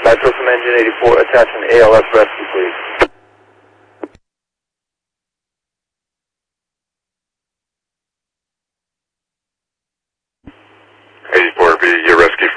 Metro from engine 84, attach an ALS rescue, please. 84B, your rescue